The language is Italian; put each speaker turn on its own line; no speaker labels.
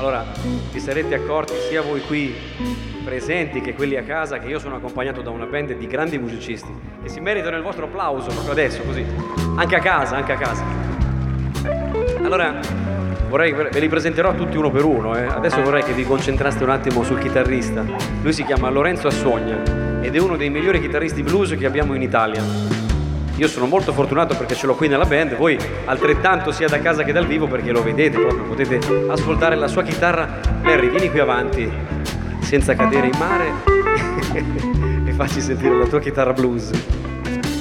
Allora, vi sarete accorti sia voi qui presenti che quelli a casa che io sono accompagnato da una band di grandi musicisti che si meritano il vostro applauso proprio adesso, così. Anche a casa, anche a casa. Allora, ve li presenterò tutti uno per uno. Adesso vorrei che vi concentraste un attimo sul chitarrista. Lui si chiama Lorenzo Assogna ed è uno dei migliori chitarristi blues che abbiamo in Italia. Io sono molto fortunato perché ce l'ho qui nella band, voi altrettanto sia da casa che dal vivo perché lo vedete proprio, potete ascoltare la sua chitarra. Larry, vieni qui avanti senza cadere in mare e facci sentire la tua chitarra blues.